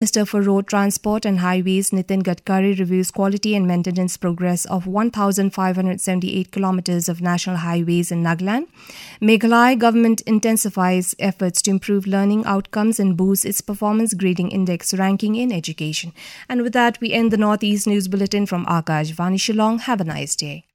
Minister for Road Transport and Highways Nitin Gadkari reviews quality and maintenance progress of 1,578 kilometers of national highways in Nagaland. Meghalaya government intensifies efforts to improve learning outcomes and boost its performance grading index ranking in education. And with that, we end the Northeast News Bulletin from Akashvani Shillong. Have a nice day.